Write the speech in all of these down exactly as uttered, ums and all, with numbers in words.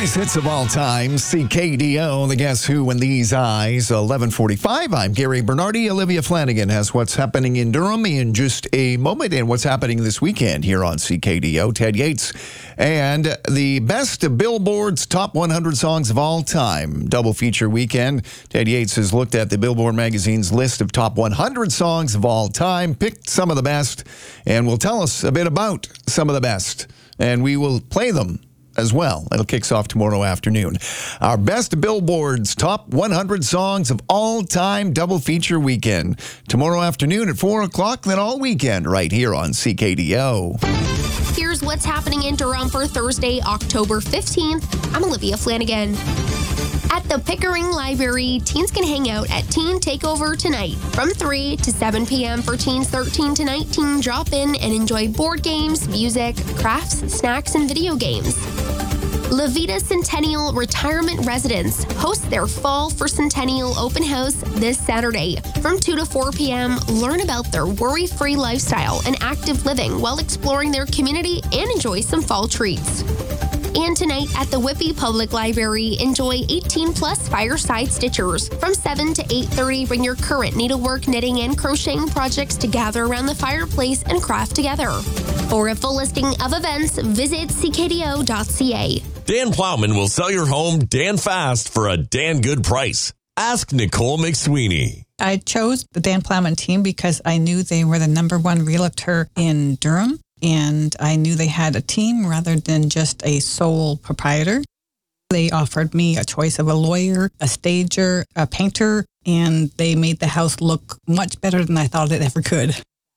Greatest hits of all time, C K D O, the Guess Who and These Eyes, eleven forty-five. I'm Gary Bernardi. Olivia Flanagan has what's happening in Durham in just a moment and what's happening this weekend here on C K D O. Ted Yates and the best of Billboard's top one hundred songs of all time. Double feature weekend. Ted Yates has looked at the Billboard magazine's list of top one hundred songs of all time, picked some of the best, and will tell us a bit about some of the best. And we will play them as well. It'll kicks off tomorrow afternoon. Our best Billboard's top one hundred songs of all time double feature weekend. Tomorrow afternoon at four o'clock, then all weekend right here on C K D O. Here's what's happening in Durham for Thursday, October fifteenth. I'm Olivia Flanagan. At the Pickering Library, teens can hang out at Teen Takeover tonight from three to seven p.m. for teens thirteen to nineteen. Drop in and enjoy board games, music, crafts, snacks, and video games. La Vida Centennial Retirement Residence hosts their Fall for Centennial open house this Saturday. From two to four p.m., learn about their worry-free lifestyle and active living while exploring their community and enjoy some fall treats. And tonight at the Whippy Public Library, enjoy eighteen plus Fireside Stitchers. From seven to eight thirty, bring your current needlework, knitting, and crocheting projects to gather around the fireplace and craft together. For a full listing of events, visit c k d o dot c a. Dan Plowman will sell your home Dan fast for a Dan good price. Ask Nicole McSweeney. I chose the Dan Plowman team because I knew they were the number one realtor in Durham. And I knew they had a team rather than just a sole proprietor. They offered me a choice of a lawyer, a stager, a painter, and they made the house look much better than I thought it ever could.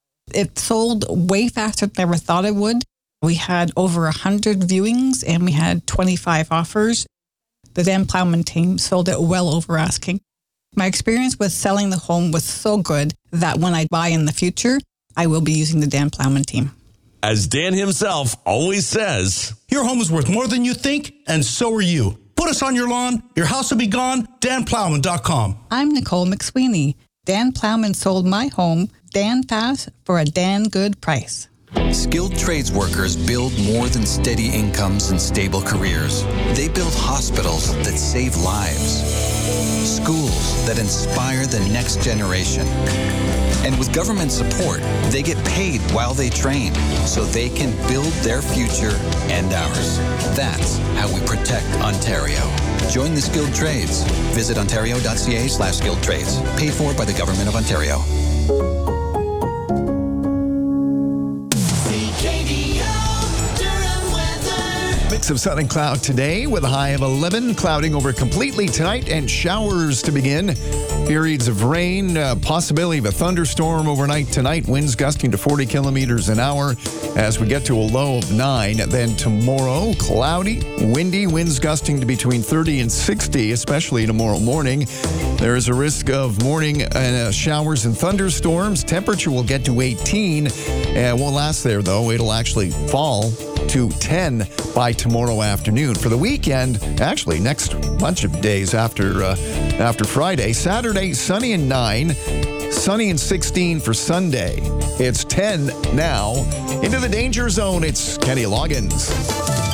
It sold way faster than I ever thought it would. We had over one hundred viewings and we had twenty-five offers. The Dan Plowman team sold it well over asking. My experience with selling the home was so good that when I buy in the future, I will be using the Dan Plowman team. As Dan himself always says, your home is worth more than you think, and so are you. Put us on your lawn, your house will be gone, dan plowman dot com. I'm Nicole McSweeney. Dan Plowman sold my home, Dan fast, for a Dan good price. Skilled trades workers build more than steady incomes and stable careers. They build hospitals that save lives, schools that inspire the next generation. And with government support, they get paid while they train so they can build their future and ours. That's how we protect Ontario. Join the skilled trades. Visit ontario dot c a slash skilled trades. Paid for by the Government of Ontario. Mix of sun and cloud today with a high of eleven, clouding over completely tonight and showers to begin. Periods of rain, uh, possibility of a thunderstorm overnight tonight, winds gusting to forty kilometers an hour as we get to a low of nine. Then tomorrow, cloudy, windy, winds gusting to between thirty and sixty, especially tomorrow morning. There is a risk of morning uh, showers and thunderstorms. Temperature will get to eighteen. It won't last there, though. It'll actually fall to ten by tomorrow afternoon. For the weekend, actually next bunch of days after uh, after Friday, Saturday, sunny and nine, sunny and sixteen for Sunday. It's ten now. Into the danger zone, it's Kenny Loggins.